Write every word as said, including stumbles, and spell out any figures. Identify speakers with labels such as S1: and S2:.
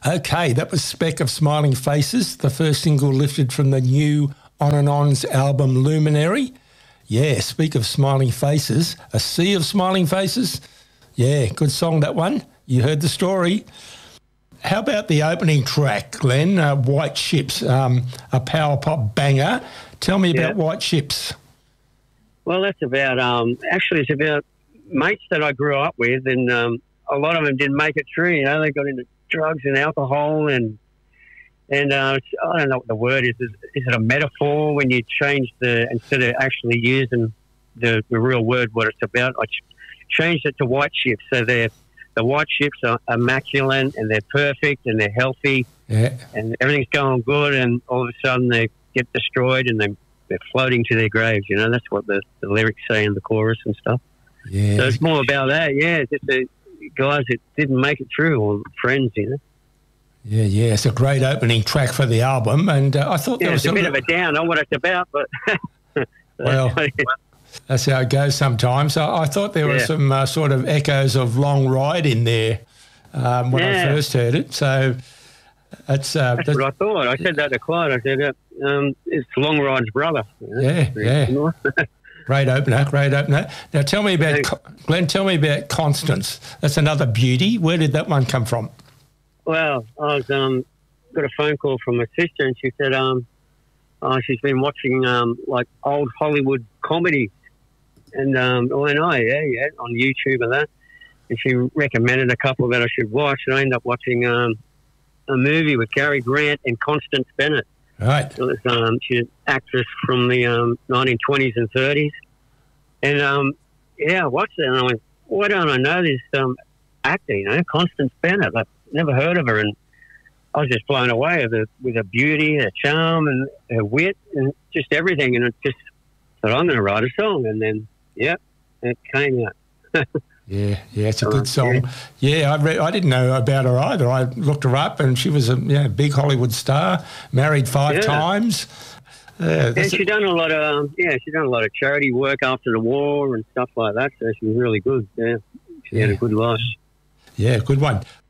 S1: Okay, that was Speck of Smiling Faces, the first single lifted from the new On and On's album Luminary. Yeah, speak of smiling faces, a sea of smiling faces. Yeah, good song, that one. You heard the story. How about the opening track, Glenn, uh, White Ships, um, a power pop banger. Tell me about
S2: Yeah.
S1: White Ships.
S2: Well, that's about, um, actually it's about mates that I grew up with, and um, a lot of them didn't make it through, you know, they got into drugs and alcohol, and and uh, it's, I don't know what the word is. is. Is it a metaphor when you change the, instead of actually using the, the real word, what it's about, I ch- changed it to white ships. So they're, the white ships are immaculate and they're perfect and they're healthy,
S1: Yeah.
S2: and everything's going good, and all of a sudden they get destroyed and they, they're floating to their graves. You know, that's what the, the lyrics say in the chorus and stuff.
S1: Yeah.
S2: So it's more about that, yeah, just the guys that didn't make it through, or friends, you know.
S1: Yeah, yeah, it's a great opening track for the album, and uh, I thought there
S2: Yeah,
S1: was
S2: it's a bit
S1: little-
S2: of a down on what it's about, but...
S1: Well, that's how it goes sometimes. I, I thought there were
S2: Yeah.
S1: some uh, sort of echoes of Long Ride in there um, when I
S2: Yeah.
S1: first heard it. So it's uh,
S2: That's what I thought. I said that to Clyde. I said, uh, um, it's Long Ride's brother. You know?
S1: Yeah, yeah. Great opener, great opener. Now tell me about,
S2: Thanks.
S1: Co- Glenn, tell me about Constance. That's another beauty. Where did that one come from?
S2: Well, I was um, got a phone call from my sister, and she said um, oh, she's been watching um, like old Hollywood comedies, and um, I went, oh yeah, yeah, on YouTube and that. And she recommended a couple that I should watch, and I ended up watching um, a movie with Cary Grant and Constance Bennett.
S1: Right.
S2: It was, um, she's an actress from the um, nineteen twenties and thirties. And, um, yeah, I watched it and I went, why don't I know this um, actor, you know, Constance Bennett? I've never heard of her. And I was just blown away with her, with her beauty, her charm, and her wit, and just everything. And it just thought, I'm going to write a song. And then, yeah, it came out.
S1: Yeah, yeah, it's a
S2: Uh,
S1: good song. Yeah, I re- I didn't know about her either. I looked her up, and she was a yeah, big Hollywood star, married five
S2: Yeah.
S1: times. Yeah,
S2: And
S1: that's
S2: she done a lot of, um, yeah, she done a lot of charity work after the war and stuff like that. So she was really good. Yeah, she had a
S1: Yeah.
S2: good life.
S1: yeah, good one.